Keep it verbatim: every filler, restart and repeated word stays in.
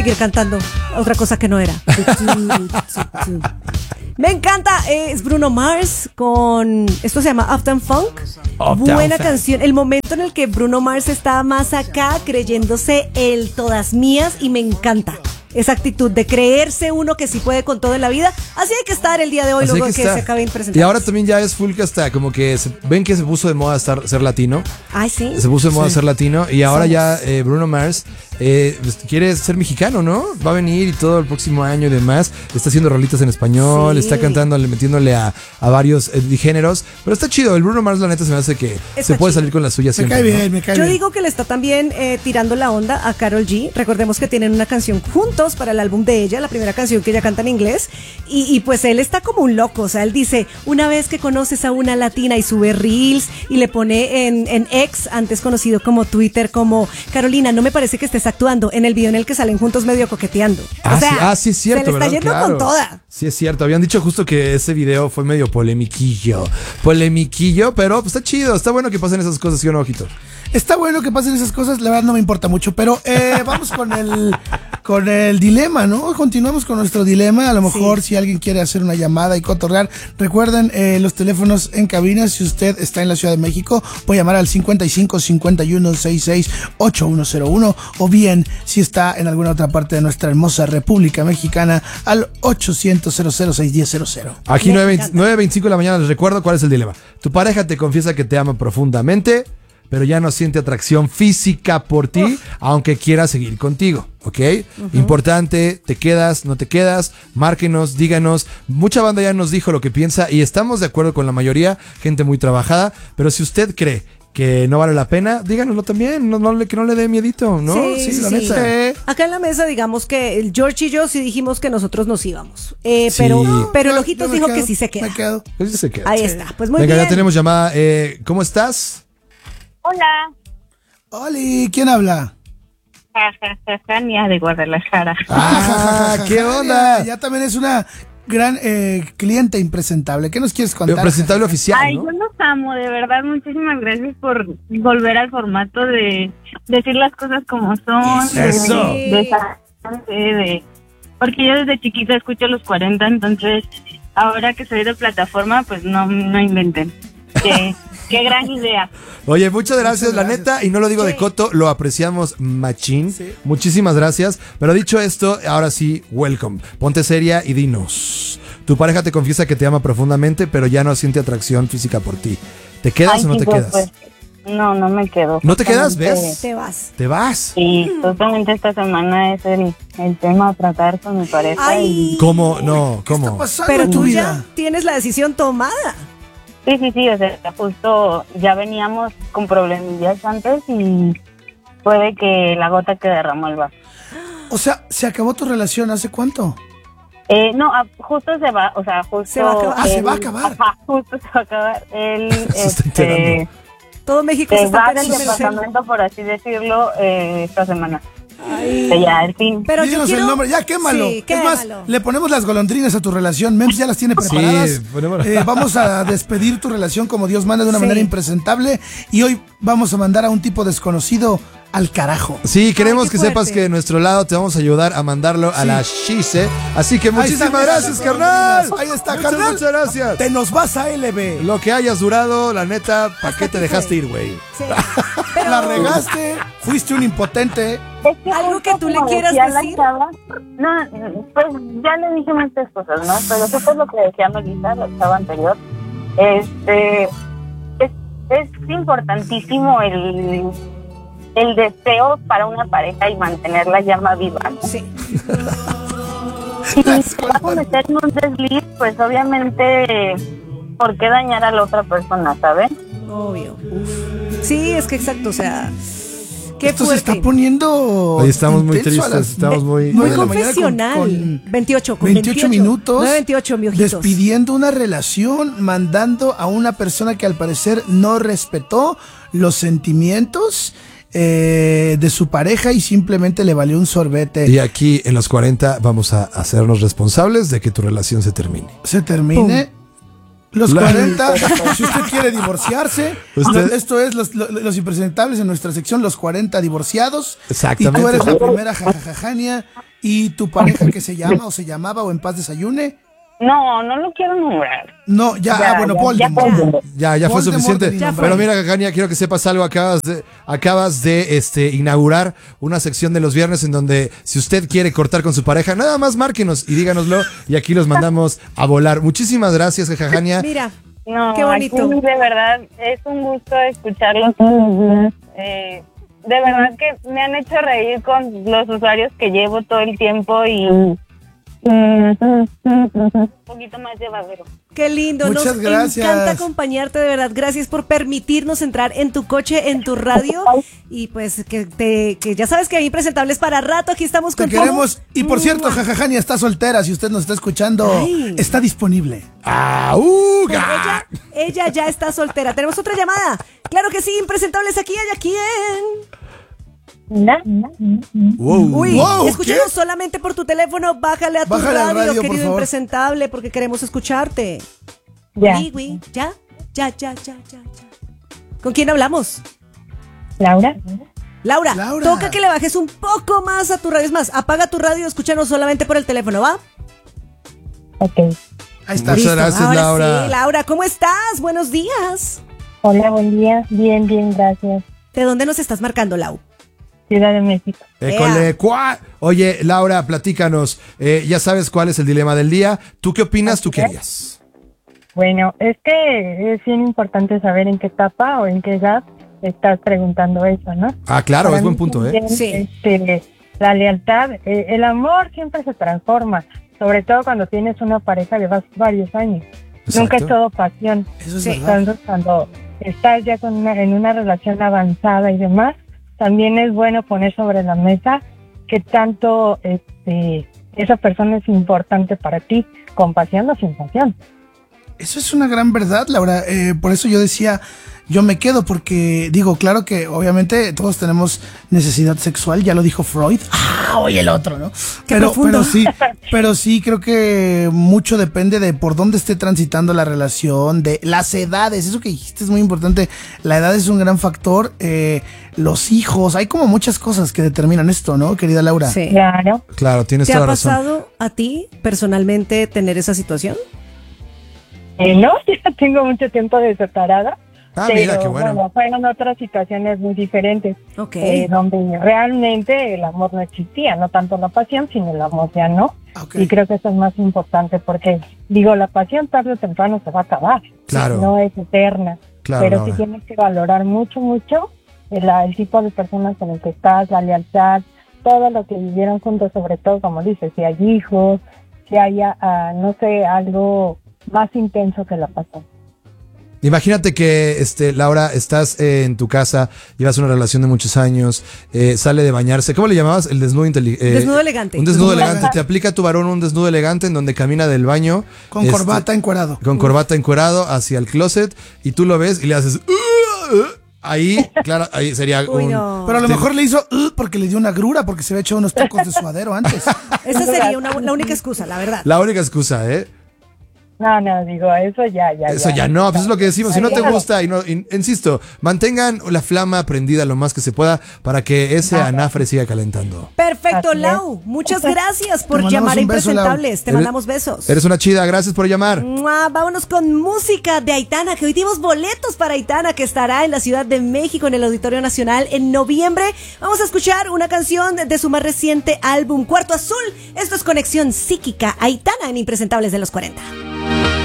seguir cantando otra cosa que no era. Me encanta, eh, es Bruno Mars con, esto se llama Uptown Funk. Uptown Buena Funk. canción, el momento en el que Bruno Mars está más acá creyéndose el todas mías y me encanta. Esa actitud de creerse uno que sí puede con todo en la vida. Así hay que estar el día de hoy, Así luego hay que, que que estar. se acabe de presentar. Y ahora también ya es full que hasta como que se- ven que se puso de moda estar, ser latino. Ay, sí. Se puso de moda Sí. ser latino y ahora Somos. ya eh, Bruno Mars eh, pues, quiere ser mexicano, ¿no? Va a venir y todo el próximo año y demás. Está haciendo rolitas en español, Sí. está cantando, metiéndole a, a varios eh, géneros. Pero está chido, el Bruno Mars la neta se me hace que Está se puede chido. salir con la suya Me siempre. cae ¿no? bien, me cae Yo bien. digo que le está también eh, tirando la onda a Karol G. Recordemos que tienen una canción juntos para el álbum de ella, la primera canción que ella canta en inglés. Y, y pues él está como un loco. O sea, él dice, una vez que conoces a una latina y sube reels y le pone en, en X, antes conocido como Twitter, como Carolina, no me parece que estés actuando, en el video en el que salen juntos medio coqueteando. Ah, o sea, sí, ah, sí es cierto, se le está ¿verdad? yendo Claro. con toda. Sí es cierto, habían dicho justo que ese video fue medio polemiquillo. Polemiquillo, pero pues está chido, está bueno que pasen esas cosas, ¿sí o no, ojito? Está bueno que pasen esas cosas, la verdad no me importa mucho, pero eh, vamos con el con el dilema, ¿no? Continuamos con nuestro dilema, a lo mejor Sí. si alguien quiere hacer una llamada y cotorrear, recuerden eh, los teléfonos en cabina, si usted está en la Ciudad de México, puede llamar al cincuenta y cinco cincuenta y uno sesenta y seis ochenta y uno cero uno, o bien si está en alguna otra parte de nuestra hermosa República Mexicana al ochocientos cero cero seis uno cero cero. Aquí Me nueve encanta. veinticinco de la mañana les recuerdo cuál es el dilema. Tu pareja te confiesa que te ama profundamente, pero ya no siente atracción física por ti, aunque quiera seguir contigo, ¿ok? Importante, te quedas, no te quedas, márquenos, díganos. Mucha banda ya nos dijo lo que piensa y estamos de acuerdo con la mayoría, gente muy trabajada, pero si usted cree que no vale la pena, díganoslo también, no, no le, que no le dé miedito, ¿no? Sí, sí, la sí. neta. Acá en la mesa, digamos que el George y yo sí dijimos que nosotros nos íbamos. Eh, Sí. pero, pero el Yo- Ojitos yo me dijo quedo, que sí se queda. Me quedo. Eso se queda. Ahí está, pues muy Venga, bien. ya tenemos llamada. Eh, ¿Cómo estás? Hola, Oli, ¿quién habla? Jania de Guadalajara. Ah, ¿qué onda? Ya, ya también es una gran eh, cliente impresentable. ¿Qué nos quieres contar? Presentable oficial, Ay, ¿no? yo los amo, de verdad, muchísimas gracias por volver al formato de decir las cosas como son. de- Eso. De, de, de- porque yo desde chiquita escucho los cuarenta, entonces ahora que soy de plataforma, pues no, no inventen. Qué, qué gran idea. Oye, muchas gracias, Muchas la gracias. neta, y no lo digo de coto, lo apreciamos machín. Sí. Muchísimas gracias. Pero dicho esto, ahora sí, welcome. Ponte seria y dinos. Tu pareja te confiesa que te ama profundamente, pero ya no siente atracción física por ti. ¿Te quedas Ay, o no te chicos, quedas? pues, no, no me quedo. ¿No te quedas, Justamente- ves? Te vas. Te vas. Sí, justamente esta semana es el, el tema a tratar con mi pareja. Ay. Y, ¿Cómo? No, ¿Qué está ¿cómo? pasando Pero en tu tú vida? ya tienes la decisión tomada. sí, sí, sí, o sea, justo ya veníamos con problemillas antes y puede que la gota que derramó el vaso. O sea, ¿se acabó tu relación hace cuánto? Eh, no, ah, justo se va, o sea, justo... Se va a acabar. Ah, se él- va a acabar. Ajá, justo se va a acabar. Él, Se está este, enterando. Todo México se se está va del enterando. departamento, por así decirlo, eh, esta semana. Ay. Que ya, al fin. Pero yo Díganos quiero... el nombre, ya quémalo. Sí, es más, quémalo. le ponemos las golondrinas a tu relación. Mems ya las tiene preparadas. Sí, ponemos- Eh, vamos a despedir tu relación como Dios manda de una Sí. manera impresentable. Y hoy vamos a mandar a un tipo desconocido al carajo. Sí, queremos Ay, qué que sepas fuerte. que de nuestro lado te vamos a ayudar a mandarlo a Sí. la Shise. Así que Ahí muchísimas está, gracias, las carnal. golondrinas. Ahí está, Muchas, carnal. Muchas gracias. Te nos vas a L B. Lo que hayas durado, la neta, ¿para qué te aquí dejaste fue. ir, güey? Sí. Pero- La regaste, fuiste un impotente. Es que ¿Algo justo que tú le como quieras decía la decir? chava, no, pues ya le dije muchas cosas, ¿no? Pero eso es lo que decía Melissa, la chava anterior. Este, es, es importantísimo el, el deseo para una pareja y mantener la llama viva, ¿no? Sí. Si vas a meter en un desliz, pues obviamente, ¿por qué dañar a la otra persona, saben? Obvio. Uf. Sí, es que exacto, o sea, qué Esto se fuerte. está poniendo. Hoy estamos muy intenso a tristes, las estamos muy- nueve Muy de la mañana confesional. con- con veintiocho, con veintiocho minutos. nueve veintiocho, mi ojitos. Despidiendo una relación, mandando a una persona que al parecer no respetó los sentimientos eh, de su pareja y simplemente le valió un sorbete. Y aquí en los cuarenta vamos a hacernos responsables de que tu relación se termine. Se termine. Los La- cuarenta, si usted quiere divorciarse, Usted- lo- esto es los, los, los impresentables en nuestra sección, los cuarenta divorciados. Exactamente. Y tú eres la primera jajajajania ¿Y tu pareja que se llama o se llamaba o en paz desayune? No, no lo quiero nombrar. No, ya, Ya, ah, bueno, ya, Voldemort. ya Voldemort. Ya, ya fue Voldemort suficiente. de Ya Pero fue. mira, Cajania, quiero que sepas algo. Acabas de, acabas de este, inaugurar una sección de los viernes en donde si usted quiere cortar con su pareja, nada más márquenos y díganoslo y aquí los mandamos a volar. Muchísimas gracias, Cajania. Mira, No, qué bonito. aquí de verdad es un gusto escucharlos todos los días. Eh, de verdad que me han hecho reír con los usuarios que llevo todo el tiempo y un poquito más llevadero. Qué lindo, Muchas nos gracias. encanta acompañarte, de verdad. Gracias por permitirnos entrar en tu coche, en tu radio. Y pues que te, que ya sabes que hay Impresentables para rato. Aquí estamos Te con queremos. todo. Y por cierto, ¡Mua! Jajajania está soltera. Si usted nos está escuchando, Ay. está disponible. ¡Auga! Pues ella, ella ya está soltera. Tenemos otra llamada. Claro que sí, Impresentables aquí, hay a quién. Wow. Uy, Wow, escúchanos ¿qué? solamente por tu teléfono. Bájale a tu Bájale al radio, radio, por querido favor. Impresentable, porque queremos escucharte. Ya. Uy, uy, ya, ya, ya, ya, ya, ya. ¿Con quién hablamos? Laura. Laura, Laura. toca que le bajes un poco más a tu radio. Es más, apaga tu radio, escúchanos solamente por el teléfono, ¿va? Ok. Ahí está. Muchas listo. gracias, Ahora Laura. sí, Laura, ¿cómo estás? Buenos días. Hola, buen día. Bien, bien, gracias. ¿De dónde nos estás marcando, Lau? Ciudad de México. École, cuá. Oye, Laura, platícanos. Eh, ya sabes cuál es el dilema del día. ¿Tú qué opinas? ¿Tú qué harías? Bueno, es que es bien importante saber en qué etapa o en qué edad estás preguntando eso, ¿no? Ah, claro, Para es mí buen punto, ¿eh? también, Sí. este, la lealtad, eh, el amor siempre se transforma, sobre todo cuando tienes una pareja de vas- varios años. Exacto. Nunca es todo pasión. Eso es Sí. verdad. Entonces, cuando estás ya con una, en una relación avanzada y demás, también es bueno poner sobre la mesa qué tanto este, esa persona es importante para ti, con pasión o sin pasión. Eso es una gran verdad, Laura. Eh, por eso yo decía, yo me quedo, porque digo, claro que obviamente todos tenemos necesidad sexual, ya lo dijo Freud. Ah, oye el otro, ¿no? Qué Pero, profundo. pero sí, pero sí creo que mucho depende de por dónde esté transitando la relación, de las edades. Eso que dijiste es muy importante. La edad es un gran factor. Eh, los hijos, hay como muchas cosas que determinan esto, ¿no, querida Laura? Sí. Claro. Claro, tienes ¿Te toda ha la razón. pasado a ti personalmente tener esa situación? Eh, no, ya tengo mucho tiempo de separada. Ah, pero, mira, qué bueno. fueron otras situaciones muy diferentes, Ok. eh, donde realmente el amor no existía, no tanto la pasión, sino el amor ya no. Ok. Y creo que eso es más importante porque, digo, la pasión tarde o temprano se va a acabar. Claro. No es eterna. Claro, pero Laura. sí tienes que valorar mucho, mucho el, el tipo de personas con el que estás, la lealtad, todo lo que vivieron juntos, sobre todo, como dices, si hay hijos, si hay, ah, no sé, algo más intenso que la pasión. Imagínate que, este, Laura, estás eh, en tu casa, llevas una relación de muchos años, eh, sale de bañarse. ¿Cómo le llamabas? El desnudo inteligente. Desnudo elegante. Un desnudo Desnudo elegante. elegante. Te aplica tu varón un desnudo elegante en donde camina del baño. Con este, corbata encuerado. Con corbata encuerado hacia el closet y tú lo ves y le haces... "Uh, uh", ahí, claro, ahí sería Uy, un... no. Pero a lo Te- mejor le hizo "Uh", porque le dio una grura, porque se había echado unos tacos de suadero antes. Esa sería una, la única excusa, la verdad. La única excusa, ¿eh? No, no, digo, eso ya, ya. Eso ya no, pues es lo que decimos. Si no te Claro. gusta, y no, y- insisto, mantengan la flama prendida lo más que se pueda para que ese anafre siga calentando. Perfecto, Así es. Lau. Muchas gracias por Te mandamos llamar a un beso, Lau. Impresentables. Te Eres- mandamos besos. Eres una chida, gracias por llamar. Mua, vámonos con música de Aitana, que hoy dimos boletos para Aitana, que estará en la Ciudad de México en el Auditorio Nacional en noviembre. Vamos a escuchar una canción de su más reciente álbum, Cuarto Azul. Esto es Conexión Psíquica, Aitana en Impresentables de los cuarenta.